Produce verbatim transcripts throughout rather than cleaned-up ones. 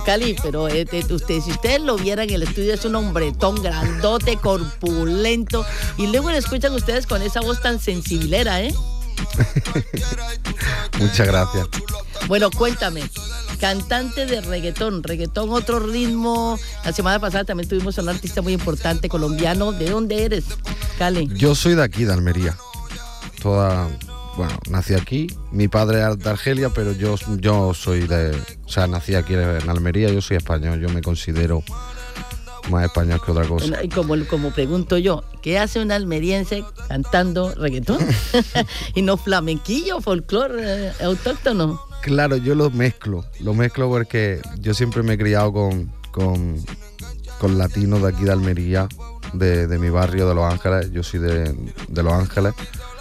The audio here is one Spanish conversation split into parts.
Cali, pero eh, eh, usted, si ustedes lo vieran en el estudio, es un hombretón grandote, corpulento, y luego le escuchan ustedes con esa voz tan sensibilera, ¿eh? Muchas gracias. Bueno, cuéntame, cantante de reggaetón, reggaetón otro ritmo. La semana pasada también tuvimos a un artista muy importante colombiano. ¿De dónde eres, Cali? Yo soy de aquí, de Almería. Toda, bueno, nací aquí. Mi padre es de Argelia, pero yo, yo soy de, o sea, nací aquí en Almería. Yo soy español. Yo me considero más español que otra cosa. Y como, como pregunto yo, ¿qué hace un almeriense cantando reggaetón? Y no flamenquillo, folclore eh, autóctono. Claro, yo lo mezclo, lo mezclo porque yo siempre me he criado con, con, con latinos de aquí de Almería, de, de mi barrio de Los Ángeles. Yo soy de, de Los Ángeles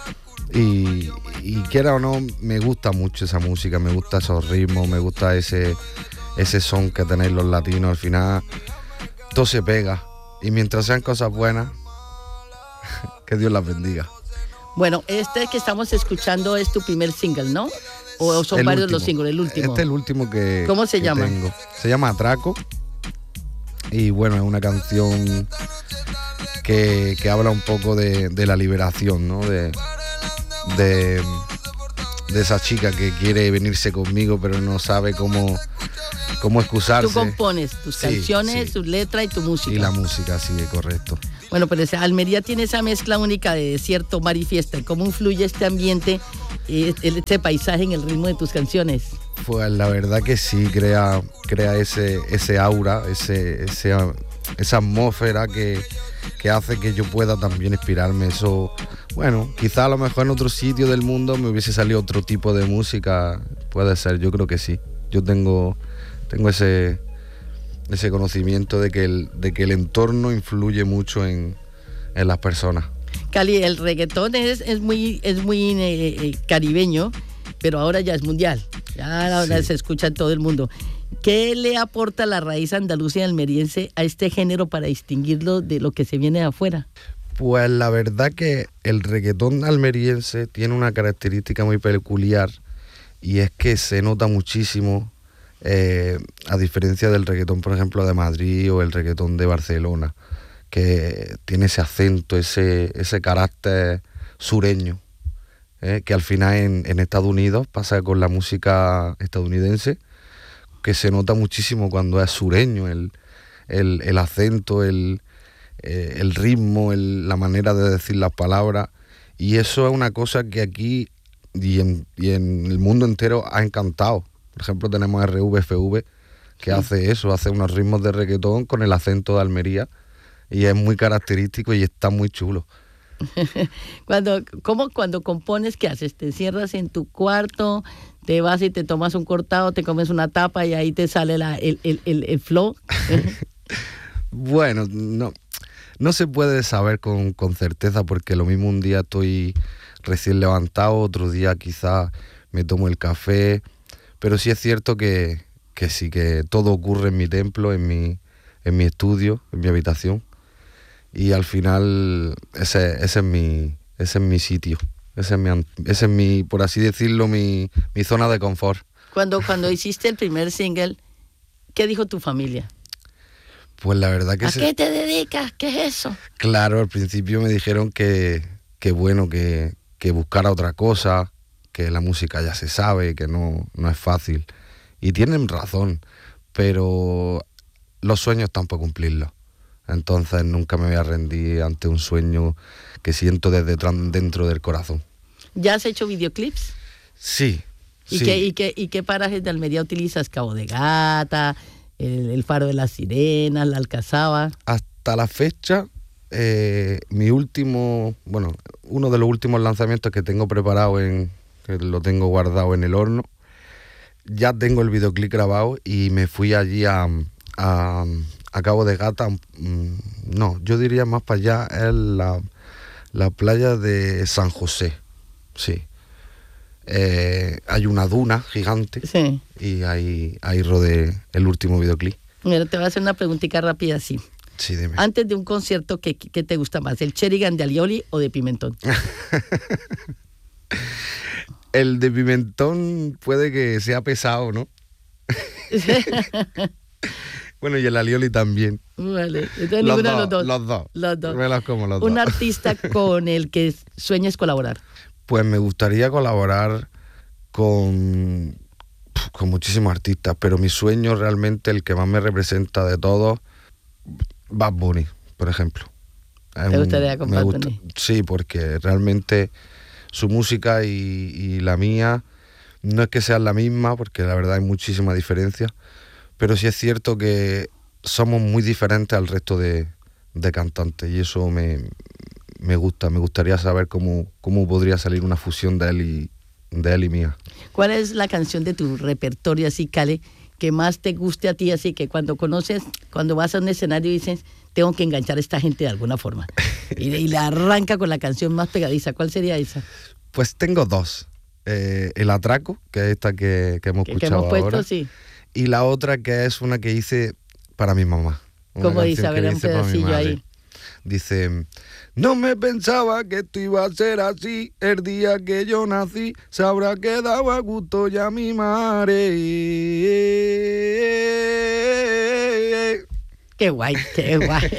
y, y quiera o no, me gusta mucho esa música, me gusta esos ritmos, me gusta ese, ese son que tenéis los latinos. Al final todo se pega y mientras sean cosas buenas, que Dios las bendiga. Bueno, este que estamos escuchando es tu primer single, ¿no? ¿O son el varios último. Los singles? El último. Este es el último que ¿Cómo se que llama? Tengo. Se llama Atraco. Y bueno, es una canción que, que habla un poco de, de la liberación, ¿no? De, de, de esa chica que quiere venirse conmigo, pero no sabe cómo, cómo excusarse. Tú compones tus sí, canciones, sí. tus letras y tu música. Y la música, sí, correcto. Bueno, pero Almería tiene esa mezcla única de desierto, mar y fiesta. ¿Cómo influye este ambiente, este paisaje en el ritmo de tus canciones? Pues la verdad que sí, crea, crea ese, ese aura, ese, ese, esa atmósfera que, que hace que yo pueda también inspirarme. Eso, bueno, quizá a lo mejor en otro sitio del mundo me hubiese salido otro tipo de música, puede ser, yo creo que sí. Yo tengo, tengo ese... ese conocimiento de que el, de que el entorno influye mucho en, en las personas. Cali, el reggaetón es, es muy, es muy eh, caribeño, pero ahora ya es mundial. Ya ahora sí. Se escucha en todo el mundo. ¿Qué le aporta la raíz andaluza y almeriense a este género para distinguirlo de lo que se viene de afuera? Pues la verdad que el reggaetón almeriense tiene una característica muy peculiar y es que se nota muchísimo. Eh, a diferencia del reggaetón, por ejemplo, de Madrid o el reggaetón de Barcelona, que tiene ese acento, ese, ese carácter sureño, eh, que al final en, en Estados Unidos pasa con la música estadounidense, que se nota muchísimo cuando es sureño, el, el, el acento, el, eh, el ritmo, el, la manera de decir las palabras, y eso es una cosa que aquí y en, y en el mundo entero ha encantado. Por ejemplo, tenemos R V F V, que sí. hace eso, hace unos ritmos de reggaetón con el acento de Almería, y es muy característico y está muy chulo. Cuando, ¿cómo cuando compones, qué haces? ¿Te cierras en tu cuarto, te vas y te tomas un cortado, te comes una tapa y ahí te sale la, el, el, el, el flow? Bueno, no, no se puede saber con, con certeza, porque lo mismo un día estoy recién levantado, otro día quizás me tomo el café. Pero sí es cierto que, que sí, que todo ocurre en mi templo, en mi, en mi estudio, en mi habitación. Y al final ese, ese, es, mi, ese es mi sitio, ese es, mi, ese es mi, por así decirlo, mi, mi zona de confort. Cuando, cuando hiciste el primer single, ¿qué dijo tu familia? Pues la verdad que... ¿A se... qué te dedicas? ¿Qué es eso? Claro, al principio me dijeron que, que bueno, que, que buscara otra cosa, que la música ya se sabe, que no, no es fácil. Y tienen razón, pero los sueños están por cumplirlos. Entonces nunca me voy a rendir ante un sueño que siento desde dentro del corazón. ¿Ya has hecho videoclips? Sí. ¿Y, sí. Qué, y, qué, ¿Y qué parajes de Almería utilizas? Cabo de Gata, el, el Faro de las Sirenas, la Alcazaba. Hasta la fecha, eh, mi último, bueno, uno de los últimos lanzamientos que tengo preparado en... que lo tengo guardado en el horno, ya tengo el videoclip grabado y me fui allí a, a, a Cabo de Gata, no, yo diría más para allá, es la, la playa de San José, sí. Eh, hay una duna gigante, sí. Y ahí, ahí rodé el último videoclip. Mira, te voy a hacer una preguntita rápida así. Sí, dime. Antes de un concierto, ¿qué, qué te gusta más? ¿El Sheridan de alioli o de pimentón? El de pimentón puede que sea pesado, ¿no? Bueno, y el alioli también. Vale, entonces Los ninguno de dos, los dos. los dos. Los dos. Me los como los Un dos. artista con el que sueñas colaborar. Pues me gustaría colaborar con, con muchísimos artistas, pero mi sueño realmente, el que más me representa de todos, Bad Bunny, por ejemplo. ¿Te gustaría con Bad Bunny? Sí, porque realmente su música y, y la mía no es que sean la misma, porque la verdad hay muchísima diferencia, pero sí es cierto que somos muy diferentes al resto de, de cantantes, y eso me, me gusta. Me gustaría saber cómo, cómo podría salir una fusión de él y, de él y mía. ¿Cuál es la canción de tu repertorio así, Cale, que más te guste a ti, así que cuando conoces, cuando vas a un escenario y dices, tengo que enganchar a esta gente de alguna forma? Y, y le arranca con la canción más pegadiza. ¿Cuál sería esa? Pues tengo dos. Eh, El Atraco, que es esta que, que hemos Que, escuchado que hemos puesto, ahora. Sí. Y la otra que es una que hice para mi mamá. ¿Cómo dice? A ver, un pedacillo ahí. Dice: no me pensaba que esto iba a ser así. El día que yo nací se habrá quedado a gusto ya mi madre. Qué guay, qué guay.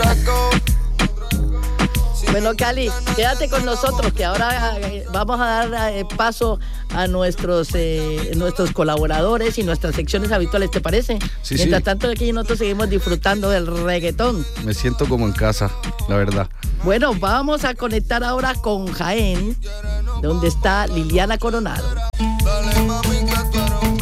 Bueno, Cali, quédate con nosotros, que ahora vamos a dar eh, paso a nuestros eh, nuestros colaboradores y nuestras secciones habituales, ¿te parece? Sí, Mientras sí. tanto, aquí nosotros seguimos disfrutando del reggaetón. Me siento como en casa, la verdad. Bueno, vamos a conectar ahora con Jaén, donde está Liliana Coronado. Dale, mami, que tú eres un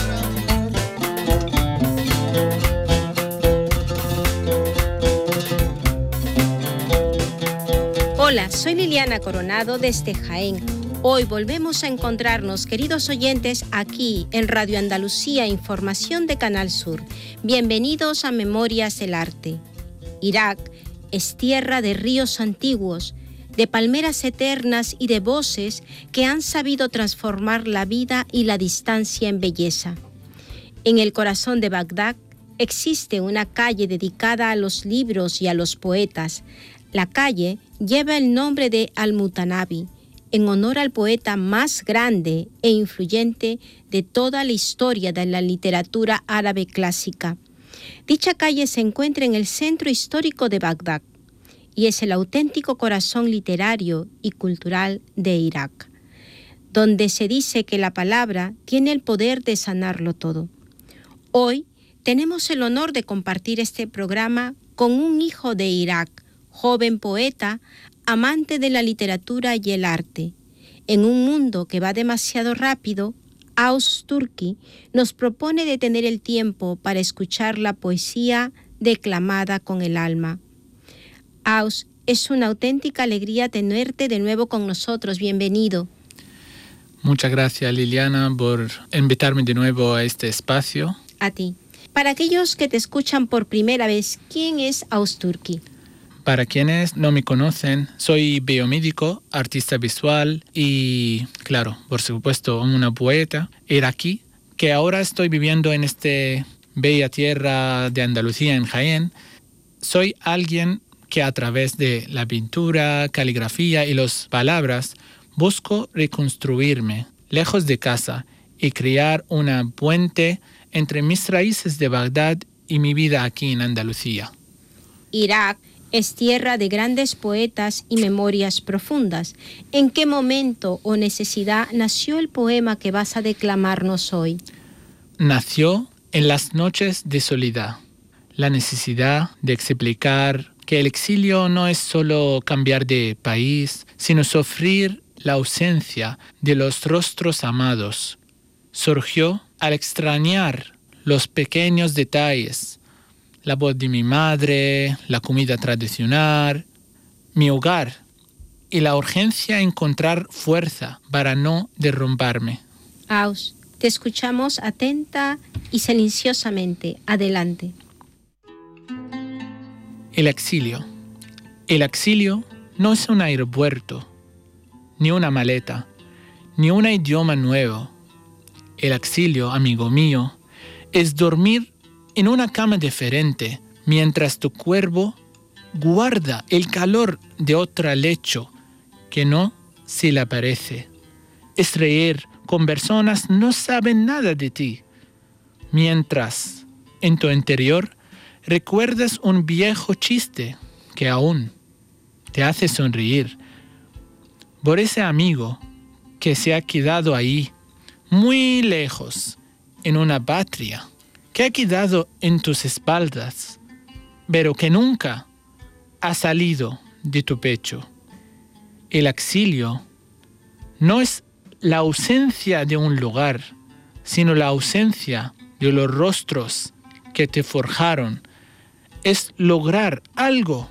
Hola, soy Liliana Coronado desde Jaén. Hoy volvemos a encontrarnos, queridos oyentes, aquí en Radio Andalucía, Información de Canal Sur. Bienvenidos a Memorias del Arte. Irak es tierra de ríos antiguos, de palmeras eternas y de voces que han sabido transformar la vida y la distancia en belleza. En el corazón de Bagdad existe una calle dedicada a los libros y a los poetas. La calle lleva el nombre de Al-Mutanabi, en honor al poeta más grande e influyente de toda la historia de la literatura árabe clásica. Dicha calle se encuentra en el centro histórico de Bagdad y es el auténtico corazón literario y cultural de Irak, donde se dice que la palabra tiene el poder de sanarlo todo. Hoy tenemos el honor de compartir este programa con un hijo de Irak, joven poeta, amante de la literatura y el arte. En un mundo que va demasiado rápido, Aus Turki nos propone detener el tiempo para escuchar la poesía declamada con el alma. Aus, es una auténtica alegría tenerte de nuevo con nosotros. Bienvenido. Muchas gracias, Liliana, por invitarme de nuevo a este espacio. A ti. Para aquellos que te escuchan por primera vez, ¿quién es Aus Turki? Para quienes no me conocen, soy biomédico, artista visual y, claro, por supuesto, una poeta iraquí, que ahora estoy viviendo en esta bella tierra de Andalucía, en Jaén. Soy alguien que a través de la pintura, caligrafía y las palabras busco reconstruirme lejos de casa y crear una puente entre mis raíces de Bagdad y mi vida aquí en Andalucía. Irak es tierra de grandes poetas y memorias profundas. ¿En qué momento o necesidad nació el poema que vas a declamarnos hoy? Nació en las noches de soledad. La necesidad de explicar que el exilio no es solo cambiar de país, sino sufrir la ausencia de los rostros amados. Surgió al extrañar los pequeños detalles, la voz de mi madre, la comida tradicional, mi hogar y la urgencia de encontrar fuerza para no derrumbarme. Aus, te escuchamos atenta y silenciosamente. Adelante. El exilio. El exilio no es un aeropuerto, ni una maleta, ni un idioma nuevo. El exilio, amigo mío, es dormir en una cama diferente mientras tu cuerpo guarda el calor de otro lecho que no se le parece. Es reír con personas que no saben nada de ti, mientras en tu interior recuerdas un viejo chiste que aún te hace sonreír por ese amigo que se ha quedado ahí, muy lejos, en una patria, que ha quedado en tus espaldas, pero que nunca ha salido de tu pecho. El exilio no es la ausencia de un lugar, sino la ausencia de los rostros que te forjaron. Es lograr algo,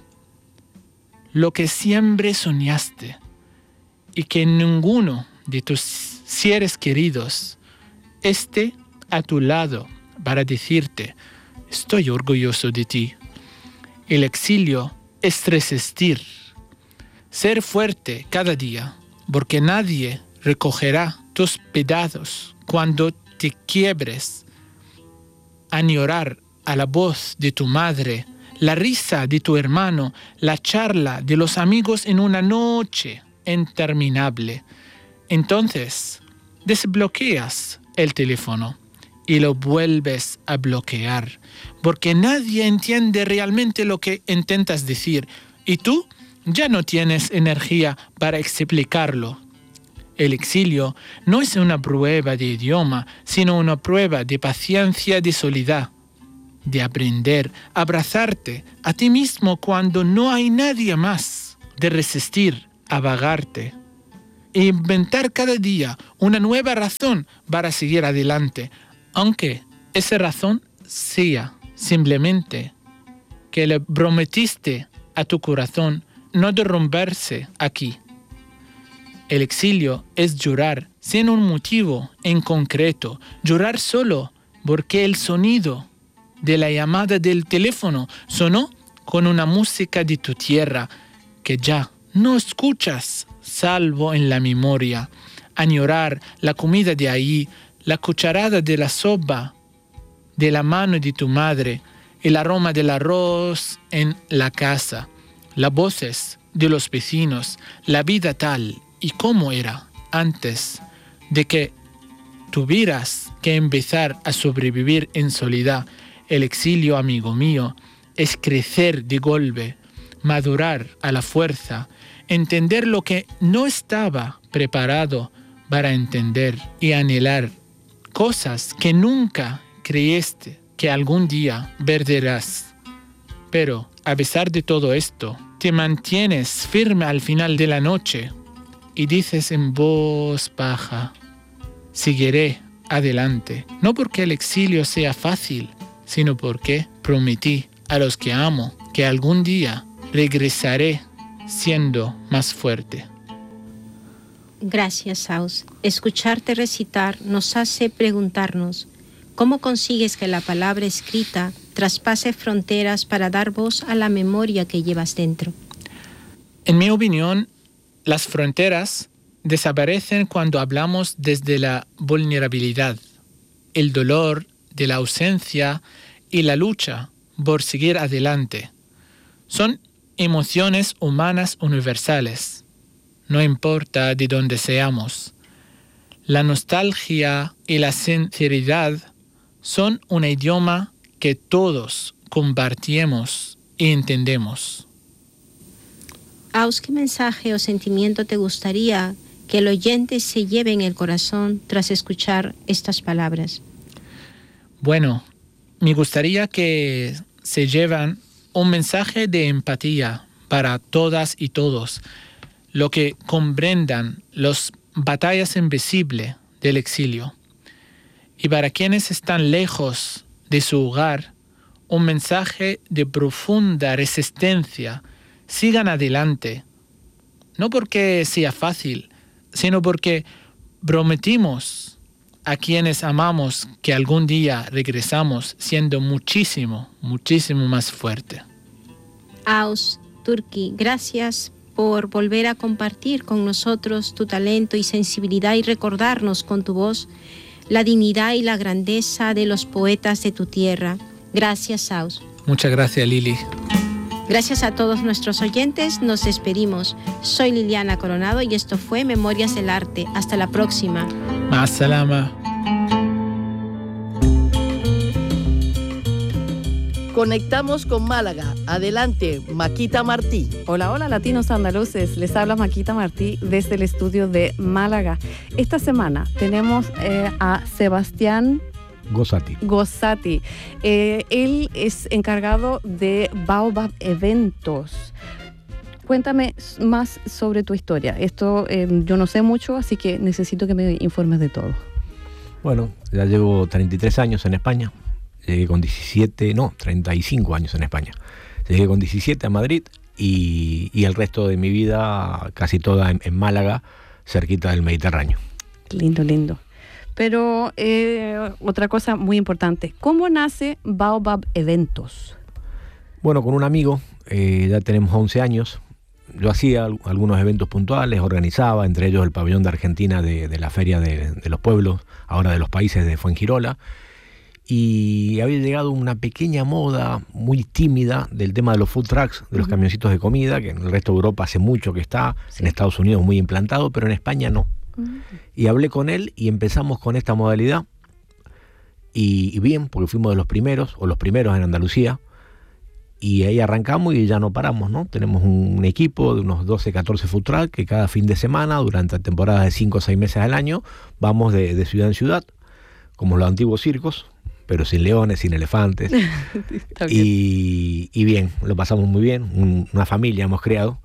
lo que siempre soñaste, y que ninguno de tus seres queridos esté a tu lado para decirte, estoy orgulloso de ti. El exilio es resistir, ser fuerte cada día, porque nadie recogerá tus pedazos cuando te quiebres. Añorar a la voz de tu madre, la risa de tu hermano, la charla de los amigos en una noche interminable. Entonces, desbloqueas el teléfono y lo vuelves a bloquear, porque nadie entiende realmente lo que intentas decir y tú ya no tienes energía para explicarlo. El exilio no es una prueba de idioma, sino una prueba de paciencia, de soledad, de aprender a abrazarte a ti mismo cuando no hay nadie más, de resistir a vagarte e inventar cada día una nueva razón para seguir adelante, aunque esa razón sea simplemente que le prometiste a tu corazón no derrumbarse aquí. El exilio es llorar sin un motivo en concreto, llorar solo porque el sonido de la llamada del teléfono sonó con una música de tu tierra que ya no escuchas salvo en la memoria, añorar la comida de ahí, la cucharada de la sopa de la mano de tu madre, el aroma del arroz en la casa, las voces de los vecinos, la vida tal y como era antes de que tuvieras que empezar a sobrevivir en soledad. El exilio, amigo mío, es crecer de golpe, madurar a la fuerza, entender lo que no estaba preparado para entender y anhelar cosas que nunca creíste que algún día perderás. Pero, a pesar de todo esto, te mantienes firme al final de la noche y dices en voz baja, seguiré adelante, no porque el exilio sea fácil, sino porque prometí a los que amo que algún día regresaré siendo más fuerte. Gracias, Saus. Escucharte recitar nos hace preguntarnos, ¿cómo consigues que la palabra escrita traspase fronteras para dar voz a la memoria que llevas dentro? En mi opinión, las fronteras desaparecen cuando hablamos desde la vulnerabilidad, el dolor de la ausencia y la lucha por seguir adelante. Son emociones humanas universales, no importa de dónde seamos. La nostalgia y la sinceridad son un idioma que todos compartimos y entendemos. Aus, ¿qué mensaje o sentimiento te gustaría que el oyente se lleve en el corazón tras escuchar estas palabras? Bueno, me gustaría que se lleven un mensaje de empatía para todas y todos, lo que comprendan las batallas invisibles del exilio. Y para quienes están lejos de su hogar, un mensaje de profunda resistencia. Sigan adelante, no porque sea fácil, sino porque prometimos a quienes amamos que algún día regresamos siendo muchísimo, muchísimo más fuerte. Aus, Turki, gracias por volver a compartir con nosotros tu talento y sensibilidad y recordarnos con tu voz la dignidad y la grandeza de los poetas de tu tierra. Gracias, Aus. Muchas gracias, Lili. Gracias a todos nuestros oyentes, nos despedimos. Soy Liliana Coronado y esto fue Memorias del Arte. Hasta la próxima. Más salama. Conectamos con Málaga. Adelante, Maquita Martí. Hola, hola, latinos andaluces. Les habla Maquita Martí desde el estudio de Málaga. Esta semana tenemos eh, a Sebastián Gossati. Gossati. Eh, él es encargado de Baobab Eventos. Cuéntame más sobre tu historia. Esto eh, yo no sé mucho, así que necesito que me informes de todo. Bueno, ya llevo treinta y tres años en España. Llegué con diecisiete, no, treinta y cinco años en España. Llegué con diecisiete a Madrid y, y el resto de mi vida casi toda en, en Málaga, cerquita del Mediterráneo. Lindo, lindo. Pero eh, otra cosa muy importante, ¿cómo nace Baobab Eventos? Bueno, con un amigo, eh, ya tenemos once años. Yo hacía algunos eventos puntuales, organizaba, entre ellos el pabellón de Argentina de, de la Feria de, de los Pueblos, ahora de los Países de Fuengirola. Y había llegado una pequeña moda muy tímida del tema de los food trucks, de los uh-huh. camioncitos de comida, que en el resto de Europa hace mucho que está, sí. En Estados Unidos muy implantado, pero en España no. Uh-huh. Y hablé con él y empezamos con esta modalidad. Y, y bien, porque fuimos de los primeros, o los primeros en Andalucía, y ahí arrancamos y ya no paramos, ¿no? Tenemos un, un equipo de unos doce, catorce food trucks que cada fin de semana, durante temporadas de cinco o seis meses al año, vamos de, de ciudad en ciudad, como los antiguos circos, pero sin leones, sin elefantes. y, y bien, lo pasamos muy bien, un, una familia hemos creado.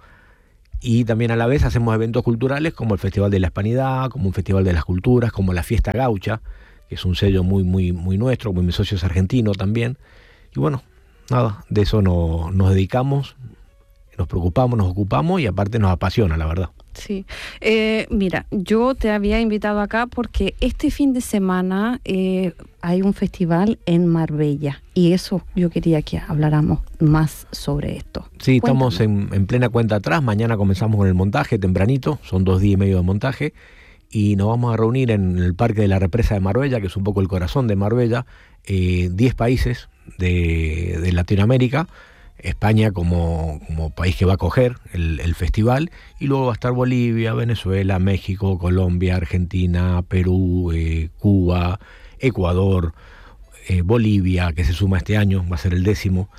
Y también a la vez hacemos eventos culturales como el Festival de la Hispanidad, como un Festival de las Culturas, como la Fiesta Gaucha, que es un sello muy, muy, muy nuestro, como mi socio es argentino también. Y bueno, nada, de eso no, nos dedicamos, nos preocupamos, nos ocupamos y aparte nos apasiona, la verdad. Sí, eh, mira, yo te había invitado acá porque este fin de semana eh, hay un festival en Marbella y eso yo quería que habláramos más sobre esto. Sí, Cuéntame. Estamos en, en plena cuenta atrás, mañana comenzamos con el montaje tempranito, son dos días y medio de montaje y nos vamos a reunir en el Parque de la Represa de Marbella, que es un poco el corazón de Marbella, eh, diez países de, de Latinoamérica, España como, como país que va a acoger el, el festival, y luego va a estar Bolivia, Venezuela, México, Colombia, Argentina, Perú, eh, Cuba, Ecuador, eh, Bolivia, que se suma este año, va a ser el décimo,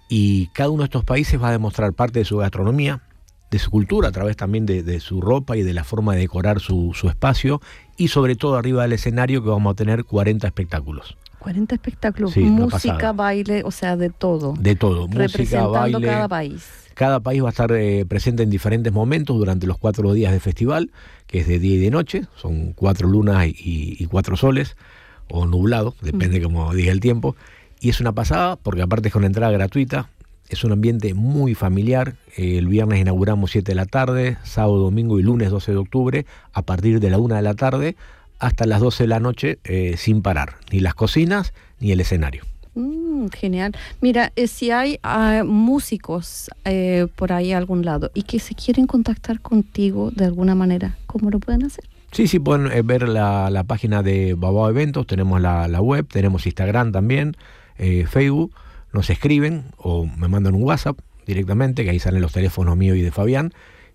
y cada uno de estos países va a demostrar parte de su gastronomía, de su cultura, a través también de, de su ropa y de la forma de decorar su, su espacio, y sobre todo arriba del escenario que vamos a tener cuarenta espectáculos. cuarenta espectáculos, sí, música, baile, o sea, de todo. De todo, música, baile. Cada país. Cada país va a estar eh, presente en diferentes momentos durante los cuatro días de festival, que es de día y de noche, son cuatro lunas y, y cuatro soles, o nublado, depende mm. como diga el tiempo. Y es una pasada, porque aparte es con entrada gratuita, es un ambiente muy familiar. Eh, el viernes inauguramos siete de la tarde, sábado, domingo y lunes doce de octubre, a partir de la una de la tarde, hasta las doce de la noche eh, sin parar, ni las cocinas ni el escenario. Mm, genial. Mira, eh, si hay uh, músicos eh, por ahí a algún lado y que se quieren contactar contigo de alguna manera, ¿cómo lo pueden hacer? Sí, sí, pueden eh, ver la, la página de Baobab Eventos, tenemos la, la web, tenemos Instagram también, eh, Facebook, nos escriben o me mandan un WhatsApp directamente, que ahí salen los teléfonos míos y de Fabián,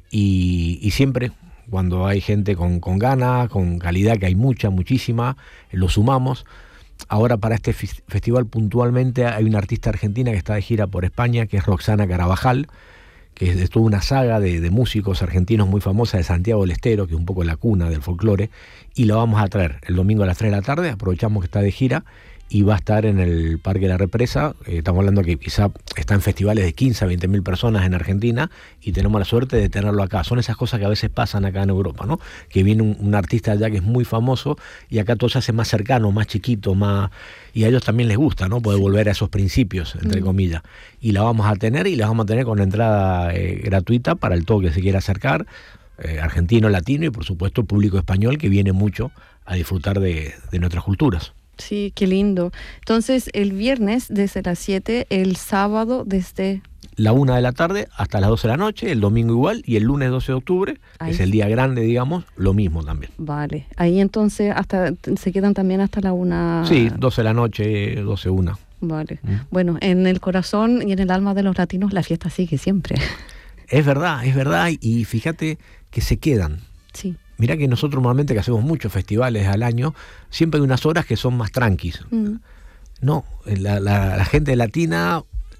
y, y siempre... Cuando hay gente con, con ganas, con calidad, que hay mucha, muchísima, lo sumamos. Ahora para este f- festival puntualmente hay una artista argentina que está de gira por España, que es Roxana Carabajal, que es de toda una saga de, de músicos argentinos muy famosa de Santiago del Estero, que es un poco la cuna del folclore, y la vamos a traer el domingo a las tres de la tarde, aprovechamos que está de gira, y va a estar en el Parque de la Represa. Eh, estamos hablando que quizá está en festivales de quince a veinte mil personas en Argentina y tenemos la suerte de tenerlo acá. Son esas cosas que a veces pasan acá en Europa, ¿no? Que viene un, un artista allá que es muy famoso y acá todo se hace más cercano, más chiquito, más... y a ellos también les gusta, ¿no? Poder sí. volver a esos principios, entre mm. comillas. Y la vamos a tener y la vamos a tener con entrada eh, gratuita para el todo que se quiera acercar, eh, argentino, latino y por supuesto público español que viene mucho a disfrutar de, de nuestras culturas. Sí, qué lindo. Entonces, el viernes desde las siete, el sábado desde... La una de la tarde hasta las doce de la noche, el domingo igual, y el lunes doce de octubre, que es el día grande, digamos, lo mismo también. Vale. Ahí entonces hasta se quedan también hasta la una... Sí, doce de la noche, doce, una. Vale. ¿Mm? Bueno, en el corazón y en el alma de los latinos la fiesta sigue siempre. Es verdad, es verdad, y fíjate que se quedan. Sí. Mirá que nosotros normalmente que hacemos muchos festivales al año, siempre hay unas horas que son más tranquis. Mm. No, la, la, la gente latina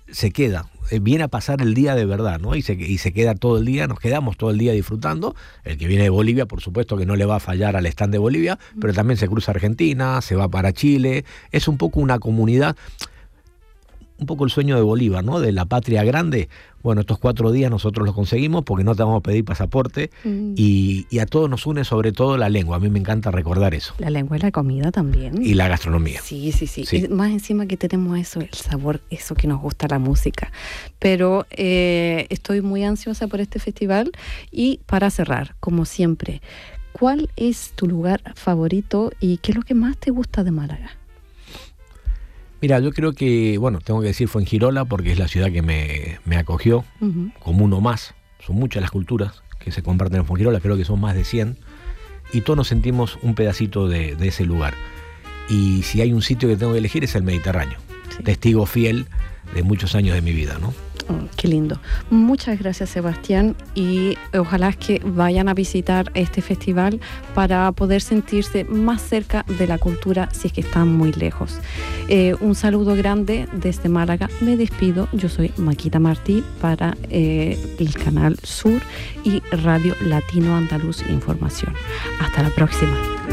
se queda, viene a pasar el día de verdad, ¿no? Y se, y se queda todo el día, nos quedamos todo el día disfrutando. El que viene de Bolivia, por supuesto que no le va a fallar al stand de Bolivia, pero también se cruza Argentina, se va para Chile. Es un poco una comunidad, un poco el sueño de Bolívar, ¿no? De la patria grande. Bueno, estos cuatro días nosotros los conseguimos porque no te vamos a pedir pasaporte mm. y, y a todos nos une sobre todo la lengua. A mí me encanta recordar eso. La lengua y la comida también. Y la gastronomía. Sí, sí, sí. sí. Más encima que tenemos eso, el sabor, eso que nos gusta la música. Pero eh, estoy muy ansiosa por este festival y para cerrar, como siempre, ¿cuál es tu lugar favorito y qué es lo que más te gusta de Málaga? Mira, yo creo que, bueno, tengo que decir Fuengirola porque es la ciudad que me, me acogió, uh-huh. como uno más. Son muchas las culturas que se comparten en Fuengirola, creo que son más de cien, y todos nos sentimos un pedacito de, de ese lugar. Y si hay un sitio que tengo que elegir es el Mediterráneo, sí. Testigo fiel de muchos años de mi vida, ¿no? Oh, qué lindo. Muchas gracias, Sebastián, y ojalá que vayan a visitar este festival para poder sentirse más cerca de la cultura si es que están muy lejos. Eh, un saludo grande desde Málaga. Me despido. Yo soy Maquita Martí para eh, el Canal Sur y Radio Latino Andaluz Información. Hasta la próxima.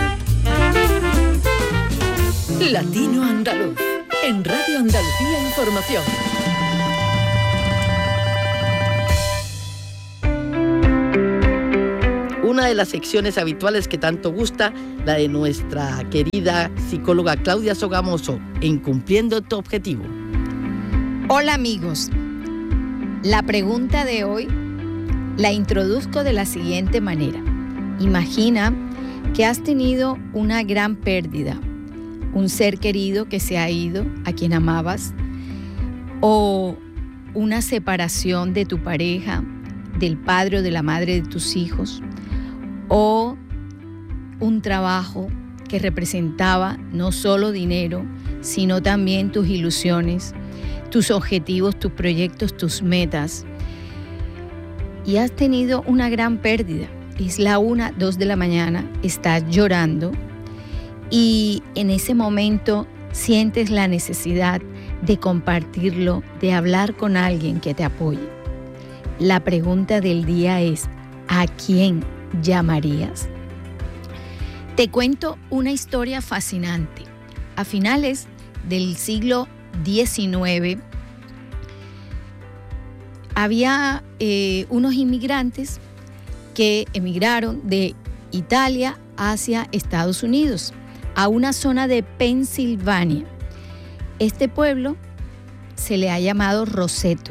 Latino Andaluz en Radio Andalucía Información. Una de las secciones habituales que tanto gusta, la de nuestra querida psicóloga Claudia Sogamoso, en Cumpliendo tu Objetivo. Hola amigos, la pregunta de hoy la introduzco de la siguiente manera. Imagina que has tenido una gran pérdida, un ser querido que se ha ido, a quien amabas, o una separación de tu pareja, del padre o de la madre de tus hijos, o un trabajo que representaba no solo dinero, sino también tus ilusiones, tus objetivos, tus proyectos, tus metas. Y has tenido una gran pérdida. Es la una, dos de la mañana, estás llorando y en ese momento sientes la necesidad de compartirlo, de hablar con alguien que te apoye. La pregunta del día es, ¿a quién llamarías? Te cuento una historia fascinante. A finales del siglo diecinueve había eh, unos inmigrantes que emigraron de Italia hacia Estados Unidos, a una zona de Pensilvania. Este pueblo se le ha llamado Roseto.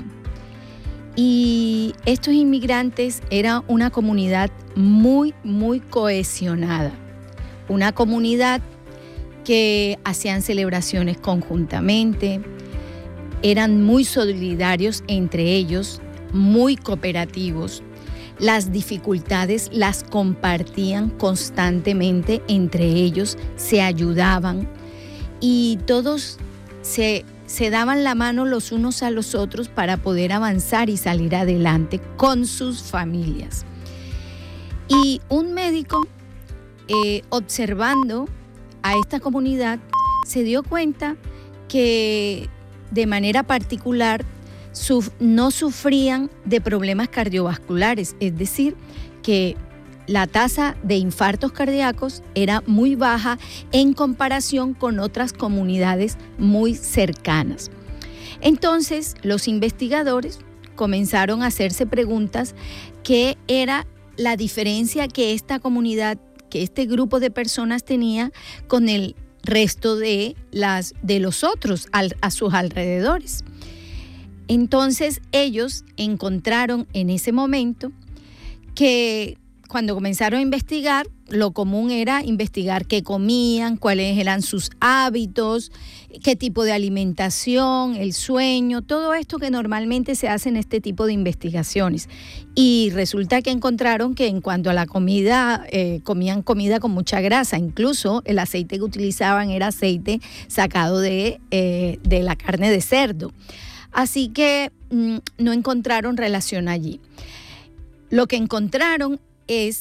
Y estos inmigrantes eran una comunidad muy, muy cohesionada. Una comunidad que hacían celebraciones conjuntamente, eran muy solidarios entre ellos, muy cooperativos. Las dificultades las compartían constantemente entre ellos, se ayudaban y todos se se daban la mano los unos a los otros para poder avanzar y salir adelante con sus familias. Y un médico, eh, observando a esta comunidad, se dio cuenta que de manera particular suf- no sufrían de problemas cardiovasculares, es decir, que la tasa de infartos cardíacos era muy baja en comparación con otras comunidades muy cercanas. Entonces, los investigadores comenzaron a hacerse preguntas: ¿qué era la diferencia que esta comunidad, que este grupo de personas tenía con el resto de, las, de los otros al, a sus alrededores? Entonces, ellos encontraron en ese momento que cuando comenzaron a investigar, lo común era investigar qué comían, cuáles eran sus hábitos, qué tipo de alimentación, el sueño, todo esto que normalmente se hace en este tipo de investigaciones. Y resulta que encontraron que en cuanto a la comida, eh, comían comida con mucha grasa, incluso el aceite que utilizaban era aceite sacado de, eh, de la carne de cerdo. Así que mmm, no encontraron relación allí. Lo que encontraron es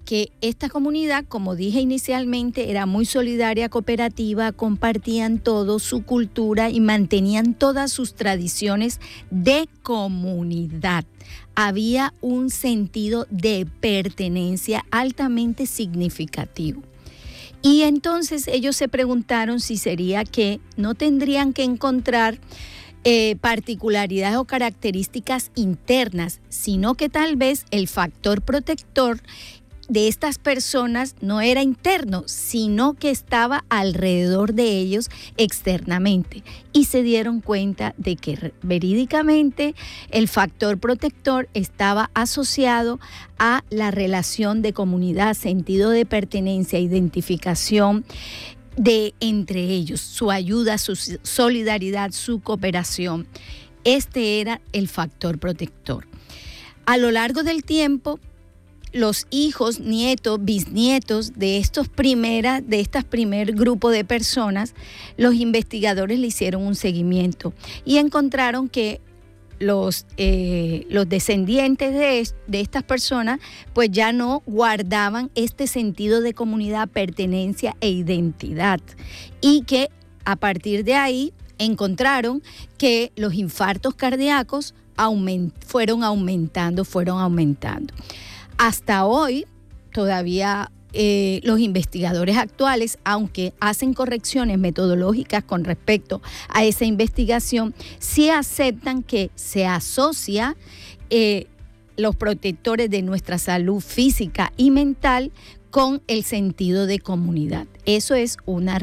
que esta comunidad, como dije inicialmente, era muy solidaria, cooperativa, compartían todo, su cultura y mantenían todas sus tradiciones de comunidad. Había un sentido de pertenencia altamente significativo. Y entonces ellos se preguntaron si sería que no tendrían que encontrar eh, particularidades o características internas, sino que tal vez el factor protector de estas personas no era interno, sino que estaba alrededor de ellos externamente. Y se dieron cuenta de que verídicamente el factor protector estaba asociado a la relación de comunidad, sentido de pertenencia, identificación de entre ellos, su ayuda, su solidaridad, su cooperación. Este era el factor protector. A lo largo del tiempo, los hijos, nietos, bisnietos de estos primeras, de estas primer grupo de personas, los investigadores le hicieron un seguimiento y encontraron que los, eh, los descendientes de, de estas personas pues ya no guardaban este sentido de comunidad, pertenencia e identidad, y que a partir de ahí encontraron que los infartos cardíacos aument, fueron aumentando, fueron aumentando. Hasta hoy, todavía eh, los investigadores actuales, aunque hacen correcciones metodológicas con respecto a esa investigación, sí aceptan que se asocia eh, los protectores de nuestra salud física y mental con el sentido de comunidad. Eso es una